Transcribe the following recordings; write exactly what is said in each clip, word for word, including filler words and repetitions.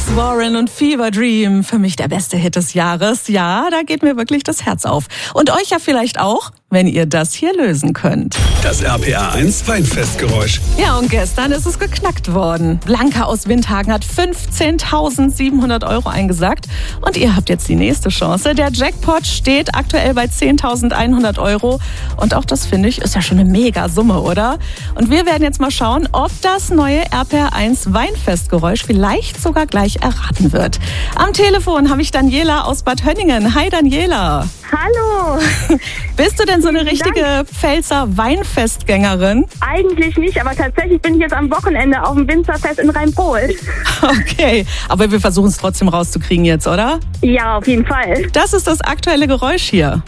Warren und Fever Dream. Für mich der beste Hit des Jahres. Ja, da geht mir wirklich das Herz auf. Und euch ja vielleicht auch, wenn ihr das hier lösen könnt. Das R P R eins Weinfestgeräusch. Ja, und gestern ist es geknackt worden. Blanca aus Windhagen hat fünfzehntausendsiebenhundert Euro eingesagt. Und ihr habt jetzt die nächste Chance. Der Jackpot steht aktuell bei zehntausendeinhundert Euro. Und auch das, finde ich, ist ja schon eine Mega-Summe, oder? Und wir werden jetzt mal schauen, ob das neue R P R eins Weinfestgeräusch vielleicht sogar gleich erraten wird. Am Telefon habe ich Daniela aus Bad Hönningen. Hi Daniela. Hallo. Bist du denn so eine richtige Pfälzer Weinfestgängerin? Eigentlich nicht, aber tatsächlich bin ich jetzt am Wochenende auf dem Winzerfest in Rheinpohl. Okay, aber wir versuchen es trotzdem rauszukriegen jetzt, oder? Ja, auf jeden Fall. Das ist das aktuelle Geräusch hier.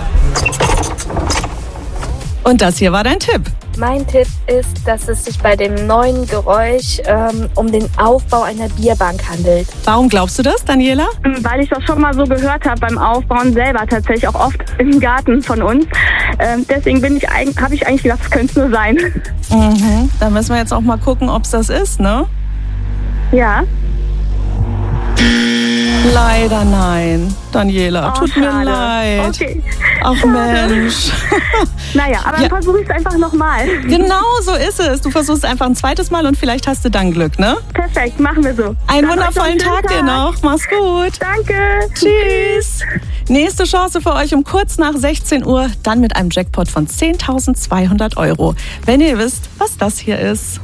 Und das hier war dein Tipp. Mein Tipp ist, dass es sich bei dem neuen Geräusch ähm, um den Aufbau einer Bierbank handelt. Warum glaubst du das, Daniela? Weil ich das schon mal so gehört habe beim Aufbauen selber, tatsächlich auch oft im Garten von uns. Ähm, deswegen bin ich habe ich eigentlich gedacht, das könnte es nur sein. Mhm. Da müssen wir jetzt auch mal gucken, ob es das ist, ne? Ja. Leider nein, Daniela. Oh, tut schade. mir leid. Okay. Ach Schade. Mensch. Naja, aber Ja. dann versuche ich es einfach nochmal. Genau so ist es. Du versuchst einfach ein zweites Mal und vielleicht hast du dann Glück, ne? Perfekt, machen wir so. Einen Dann euch noch wundervollen einen schönen Tag dir noch. Mach's gut. Danke. Tschüss. Nächste Chance für euch um kurz nach sechzehn Uhr, dann mit einem Jackpot von zehntausendzweihundert Euro. Wenn ihr wisst, was das hier ist.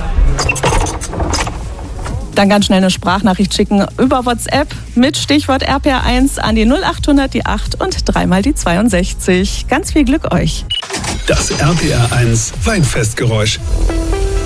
Dann ganz schnell eine Sprachnachricht schicken über WhatsApp mit Stichwort R P R eins an die null achthundert, die acht und dreimal die zweiundsechzig. Ganz viel Glück euch. Das R P R eins Weinfestgeräusch.